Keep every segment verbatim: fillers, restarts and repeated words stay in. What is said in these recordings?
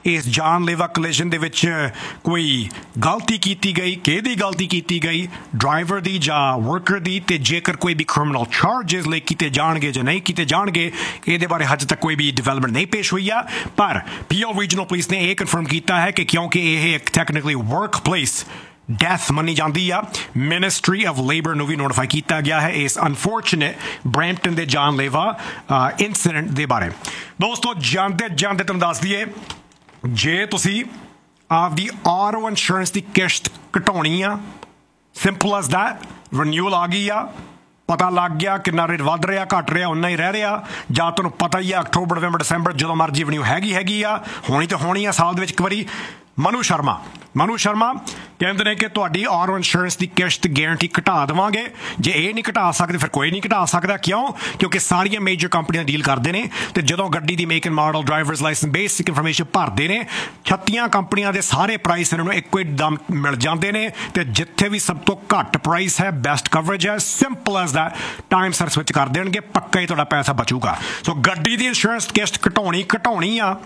इस जानलेवा कलिजन दे विच कोई गलती कीती गई, किहदी गलती कीती गई, ड्राइवर दी जां वर्कर दी, ते जेकर कोई भी क्रिमिनल चार्जेस ले कीते जाणगे जां नहीं कीते जाणगे, इहदे बारे हजे तक कोई भी डिवेलपमेंट नहीं पेश हुई है। पर पीओ रीजनल पुलिस ने यह कन्फर्म किया है कि क्योंकि यह एक technically work place death money जाती है, मिनिस्ट्री ऑफ लेबर ਨੂੰ ਵੀ ਨੋਟੀਫਾਈ ਕੀਤਾ ਗਿਆ ਹੈ ਇਸ ਅਨਫੋਰਚੂਨੇਟ ਬ੍ਰੈਂਪਟਨ ਦੇ ਜਾਨਲੇਵਾ ਇਨਸੀਡੈਂਟ ਦੇ ਬਾਰੇ। ਦੋਸਤੋ ਜਾਂਦੇ ਜਾਂਦੇ ਤੁਹਾਨੂੰ ਦੱਸ ਦਈਏ, ਜੇ ਤੁਸੀਂ ਆਪਦੀ ਆਰਓ ਇੰਸ਼ੋਰੈਂਸ ਦੀ ਕਿਸ਼ਤ ਘਟਾਉਣੀ ਆ, ਸਿੰਪਲ ਐਜ਼ ਦੈਟ, ਰਿਨਿਊਅਲ ਆ ਗਈ ਆ, ਪਤਾ ਲੱਗ ਗਿਆ ਕਿੰਨਾ ਰੇਟ ਵੱਧ ਰਿਹਾ ਘਟ ਰਿਹਾ ਉਨਾ ਹੀ ਰਹਿ ਰਿਹਾ, ਜਾਂ ਤੁਹਾਨੂੰ ਪਤਾ ਹੀ ਆ ਅਕਤੂਬਰ ਨਵੰਬਰ ਦਸੰਬਰ ਜਦੋਂ ਮਰਜ਼ੀ ਰਿਨਿਊ ਹੈਗੀ ਹੈਗੀ ਆ, ਹੋਣੀ ਤਾਂ ਹੋਣੀ ਆ ਸਾਲ ਦੇ ਵਿੱਚ ਇੱਕ ਵਾਰੀ। ਮਨੂ ਸ਼ਰਮਾ ਮਨੂ ਸ਼ਰਮਾ ਕਹਿੰਦੇ ਨੇ ਕਿ ਤੁਹਾਡੀ ਆਰਓ ਇੰਸ਼ੋਰੈਂਸ ਦੀ ਕਿਸ਼ਤ ਗਾਰੰਟੀ ਘਟਾ ਦੇਵਾਂਗੇ। ਜੇ ਇਹ ਨਹੀਂ ਘਟਾ ਸਕਦੇ ਫਿਰ ਕੋਈ ਨਹੀਂ ਘਟਾ ਸਕਦਾ। ਕਿਉਂ? ਕਿਉਂਕਿ ਸਾਰੀਆਂ ਮੇਜਰ ਕੰਪਨੀਆਂ ਡੀਲ ਕਰਦੇ ਨੇ, ਤੇ ਜਦੋਂ ਗੱਡੀ ਦੀ make and model, drivers licence, basic information ਭਰਦੇ ਨੇ, ਛੱਤੀਆਂ ਕੰਪਨੀਆਂ ਦੇ ਸਾਰੇ ਪ੍ਰਾਈਸ ਇਹਨਾਂ ਨੂੰ ਇੱਕੋ ਹੀ ਦਮ ਮਿਲ ਜਾਂਦੇ ਨੇ, ਤੇ ਜਿੱਥੇ ਵੀ ਸਭ ਤੋਂ ਘੱਟ ਪ੍ਰਾਈਸ ਹੈ, ਬੈਸਟ ਕਵਰੇਜ ਹੈ, ਸਿੰਪਲ ਐਜ਼ ਦੈਟ, ਟਾਈਮ ਸਿਰ ਸਵਿਚ ਕਰ ਦੇਣਗੇ, ਪੱਕਾ ਹੀ ਤੁਹਾਡਾ ਪੈਸਾ ਬਚੂਗਾ। ਸੋ ਗੱਡੀ ਦੀ ਇੰਸ਼ੋਰੈਂਸ ਕਿਸ਼ਤ ਘਟਾਉਣੀ ਘਟਾਉਣੀ ਆ,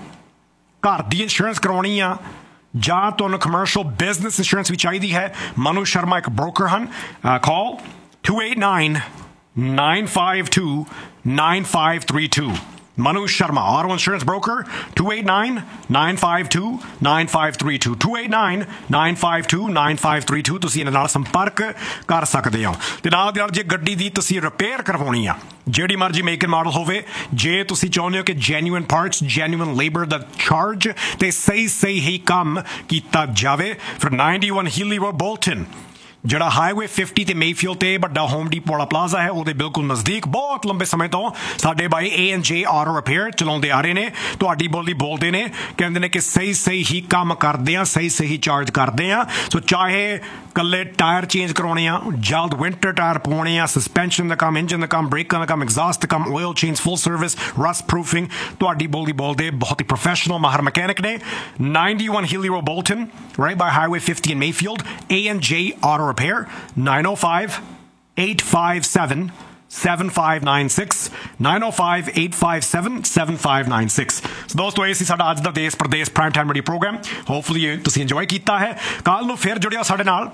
ਘਰ ਦੀ ਇੰਸ਼ੋਰੈਂਸ ਕਰਾਉਣੀ ਆ, ਜਾਂ ਤੁਹਾਨੂੰ ਕਮਰਸ਼ੀਅਲ ਬਿਜ਼ਨਸ ਇੰਸ਼ੋਰੈਂਸ ਵੀ ਚਾਹੀਦੀ ਹੈ, ਮਨੂ ਸ਼ਰਮਾ ਇੱਕ ਬ੍ਰੋਕਰ ਹਨ। ਕਾਲ two eight nine, nine five two, nine five three two। Manu Sharma, auto insurance broker, two eight nine, nine five two, nine five three two, two eight nine, nine five two, nine five three two। ਤੁਸੀਂ ਇਹਨਾਂ ਨਾਲ ਸੰਪਰਕ ਕਰ ਸਕਦੇ ਹੋ। ਤੇ ਨਾਲ ਦੀ ਨਾਲ ਜੇ ਗੱਡੀ ਦੀ ਤੁਸੀਂ ਰਿਪੇਅਰ ਕਰਵਾਉਣੀ ਆ, ਜਿਹੜੀ ਮਰਜ਼ੀ ਮੇਕ ਐਂਡ ਮਾਡਲ ਹੋਵੇ, ਜੇ ਤੁਸੀਂ ਚਾਹੁੰਦੇ ਹੋ ਕਿ ਜੈਨੂਇਨ ਪਾਰਟਸ, ਜੈਨੂਇਨ ਲੇਬਰ ਦਾ ਚਾਰਜ ਤੇ ਸਹੀ ਸਹੀ ਹੀ ਕੰਮ ਕੀਤਾ ਜਾਵੇ, ਫਿਰ ninety-one ਹੀਲੀ ਰੋਡ ਬੋਲਟਨ, ਜਿਹੜਾ ਹਾਈਵੇ ਫਿਫਟੀ ਤੇ ਮੇਫੀਲਡ ਤੇ ਵੱਡਾ ਹੋਮ ਡੀਪੋ ਵਾਲਾ ਪਲਾਜ਼ਾ ਹੈ, ਉਹਦੇ ਬਿਲਕੁਲ ਨਜ਼ਦੀਕ ਬਹੁਤ ਲੰਬੇ ਸਮੇਂ ਤੋਂ ਸਾਡੇ ਬਾਈ ਏ ਐਂਡ ਜੇ ਆਟੋ ਰਿਪੇਅਰ ਚਲਾਉਂਦੇ ਆ ਰਹੇ ਨੇ। ਤੁਹਾਡੀ ਬੋਲੀ ਬੋਲਦੇ ਨੇ, ਕਹਿੰਦੇ ਨੇ ਕਿ ਸਹੀ ਸਹੀ ਹੀ ਕੰਮ ਕਰਦੇ ਆ, ਸਹੀ ਸਹੀ ਚਾਰਜ ਕਰਦੇ ਆ। ਸੋ ਚਾਹੇ ਕੱਲੇ ਟਾਇਰ ਚੇਂਜ ਕਰਾਉਣੇ ਆ, ਜਲਦ ਵਿੰਟਰ ਟਾਇਰ ਪਾਉਣੇ ਆ, ਸਸਪੈਂਸ਼ਨ ਦਾ ਕੰਮ, ਇੰਜਨ ਦਾ ਕੰਮ, ਬ੍ਰੇਕਾਂ ਦਾ ਕੰਮ, ਐਗਜ਼ਾਸਟ ਦਾ ਕੰਮ, ਆਇਲ ਚੇਂਜ, ਫੁੱਲ ਸਰਵਿਸ, ਰਸਟ ਪ੍ਰੂਫਿੰਗ, ਤੁਹਾਡੀ ਬੋਲੀ ਬੋਲਦੇ ਬਹੁਤ ਹੀ ਪ੍ਰੋਫੈਸ਼ਨਲ ਮਾਹਰ ਮਕੈਨਿਕ ਨੇ। ninety-one ਹੀਲੀ road Bolton, right by highway fifty in Mayfield, A and J Auto Repair, nine oh five, eight five seven, seven five nine six, nine oh five, eight five seven, seven five nine six। ਸੋ ਦੋਸਤੋ ਇਹ ਸੀ ਸਾਡਾ ਅੱਜ ਦਾ ਦੇਸ਼ Pradesh prime time radio programme. Hopefully ਤੁਸੀਂ enjoy ਕੀਤਾ ਹੈ। ਕੱਲ੍ਹ ਨੂੰ ਫਿਰ ਜੁੜਿਓ ਸਾਡੇ ਨਾਲ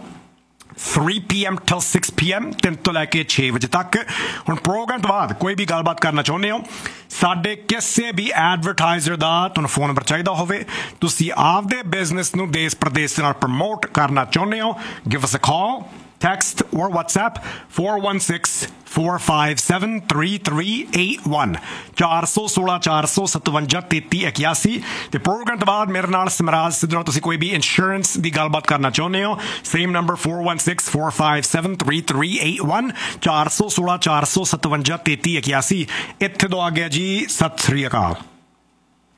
three p m till six p m, ਤਿੰਨ ਤੋਂ ਲੈ ਕੇ ਛੇ ਵਜੇ ਤੱਕ। ਹੁਣ ਪ੍ਰੋਗਰਾਮ ਤੋਂ ਬਾਅਦ ਕੋਈ ਵੀ ਗੱਲਬਾਤ ਕਰਨਾ ਚਾਹੁੰਦੇ ਹੋ, ਸਾਡੇ ਕਿਸੇ ਵੀ ਐਡਵਰਟਾਈਜ਼ਰ ਦਾ ਤੁਹਾਨੂੰ ਫੋਨ ਨੰਬਰ ਚਾਹੀਦਾ ਹੋਵੇ, ਤੁਸੀਂ ਆਪਦੇ ਬਿਜ਼ਨਸ ਨੂੰ ਦੇਸ਼ ਪ੍ਰਦੇਸ਼ ਦੇ ਨਾਲ ਪ੍ਰਮੋਟ ਕਰਨਾ ਚਾਹੁੰਦੇ ਹੋ, give us a call, text or WhatsApp four one six, four five seven, three three eight one, four one six, four one seven, three three eight one। ਤੇ ਪ੍ਰੋਗਰਾਮ ਤੋਂ ਬਾਅਦ ਮੇਰੇ ਨਾਲ ਸਮਰਾਜ ਸਿੱਧੂ ਨਾਲ ਤੁਸੀਂ ਕੋਈ ਵੀ ਇੰਸ਼ੋਰੈਂਸ ਦੀ ਗੱਲਬਾਤ ਕਰਨਾ ਚਾਹੁੰਦੇ ਹੋ, same number four one six, four five seven, three three eight one, four one six, four one seven, three three eight one। ਇੱਥੇ ਤੋਂ ਆ ਗਿਆ ਜੀ, ਸਤਿ ਸ੍ਰੀ ਅਕਾਲ।